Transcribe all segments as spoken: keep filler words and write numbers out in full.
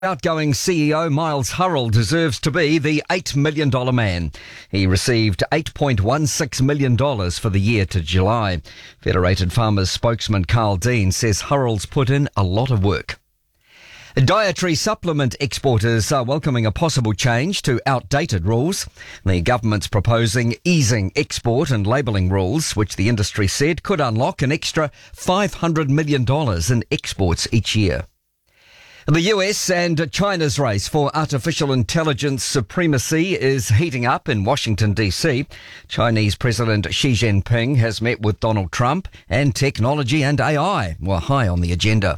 Outgoing C E O Miles Hurrell deserves to be the eight million dollars man. He received eight point one six million dollars for the year to July. Federated Farmers spokesman Carl Dean says Hurrell's put in a lot of work. Dietary supplement exporters are welcoming a possible change to outdated rules. The government's proposing easing export and labelling rules, which the industry said could unlock an extra five hundred million dollars in exports each year. The U S and China's race for artificial intelligence supremacy is heating up in Washington, D C. Chinese President Xi Jinping has met with Donald Trump, and technology and A I were high on the agenda.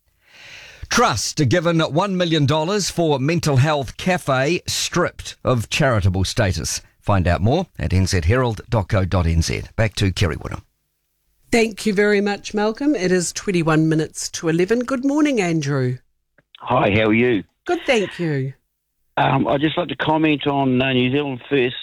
Trust given one million dollars for mental health cafe stripped of charitable status. Find out more at n z herald dot co dot n z. Back to Kerry Woodham. Thank you very much, Malcolm. It is twenty-one minutes to eleven. Good morning, Andrew. Hi, how are you? Good, thank you. Um, I'd just like to comment on uh, New Zealand First's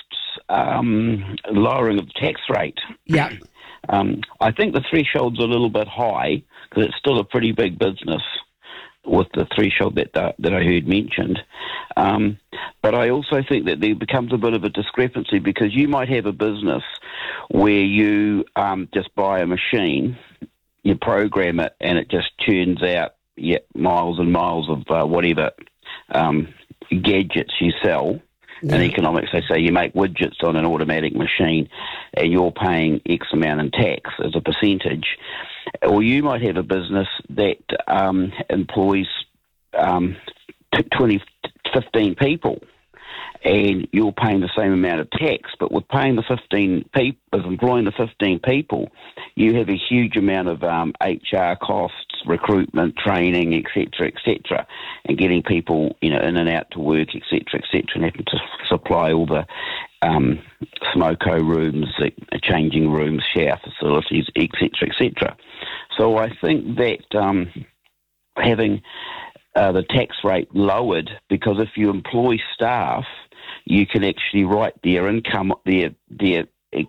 um, lowering of the tax rate. Yeah. Um, I think the threshold's a little bit high because it's still a pretty big business with the threshold that uh, that I heard mentioned. Um, but I also think that there becomes a bit of a discrepancy because you might have a business where you um, just buy a machine, you program it, and it just turns out yeah, miles and miles of uh, whatever um, gadgets you sell. Yeah. In economics, they say you make widgets on an automatic machine and you're paying X amount in tax as a percentage. Or you might have a business that um, employs um, twenty, fifteen people and you're paying the same amount of tax, but with paying the fifteen people, with employing the fifteen people, you have a huge amount of um, H R costs, recruitment, training, et cetera, et cetera, and getting people, you know, in and out to work, et cetera, et cetera, and having to supply all the um, smoko rooms, changing rooms, shower facilities, et cetera, et cetera. So I think that um, having uh, the tax rate lowered, because if you employ staff, you can actually write their income, their their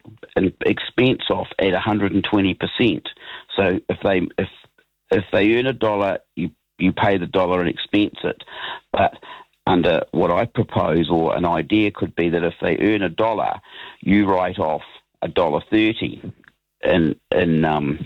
expense off at one hundred twenty percent. So if they if if they earn a dollar, you you pay the dollar and expense it. But under what I propose, or an idea could be that if they earn a dollar, you write off a dollar thirty in in um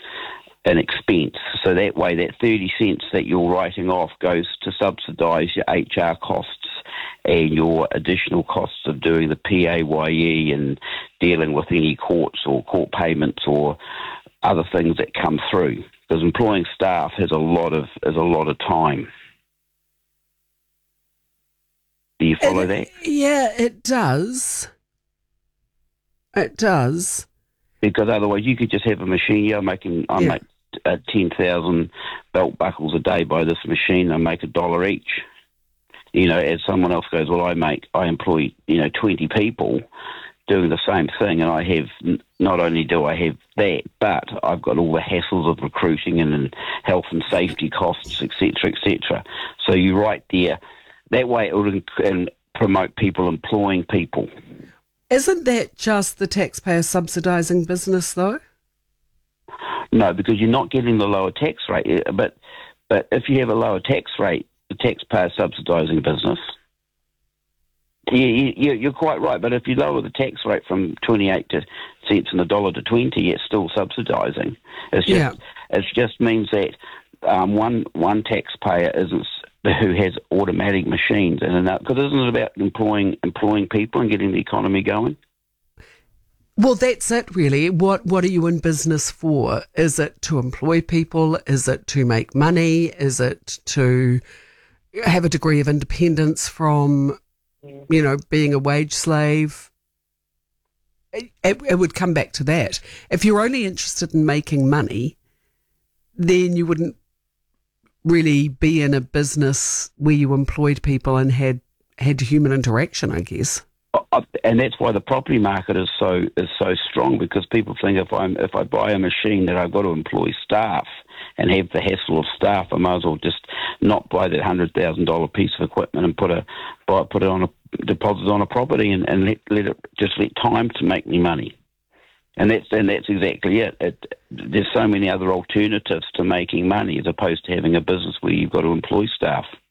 an expense. So that way, that thirty cents that you're writing off goes to subsidise your H R costs and your additional costs of doing the P A Y E and dealing with any courts or court payments or other things that come through. Because employing staff has a lot of is a lot of time. Do you follow it, that? Yeah, it does. It does. Because otherwise, you could just have a machine. Yeah, I'm making I yeah. make uh, ten thousand belt buckles a day by this machine. I make a dollar each. You know, as someone else goes, well, I make I employ you know twenty people doing the same thing, and I have, not only do I have that, but I've got all the hassles of recruiting and, and health and safety costs, et cetera, et cetera. So you right there, that way it would and promote people employing people. Isn't that just the taxpayer subsidising business, though? No, because you're not getting the lower tax rate. But but if you have a lower tax rate, the taxpayer subsidising business. Yeah, you're quite right, but if you lower the tax rate from twenty-eight cents and a dollar to twenty, it's still subsidising. It's just, yeah. It just means that um, one one taxpayer isn't who has automatic machines, and because isn't it about employing employing people and getting the economy going? Well, that's it, really. What What are you in business for? Is it to employ people? Is it to make money? Is it to have a degree of independence from, you know, being a wage slave? It, it, it would come back to that. If you're only interested in making money, then you wouldn't really be in a business where you employed people and had, had human interaction, I guess. And that's why the property market is so is so strong, because people think if I'm if I buy a machine that I've got to employ staff and have the hassle of staff, I might as well just not buy that hundred thousand dollar piece of equipment and put a buy, put it on a deposit on a property and, and let let it just let time to make me money. And that's and that's exactly it. it. There's so many other alternatives to making money as opposed to having a business where you've got to employ staff.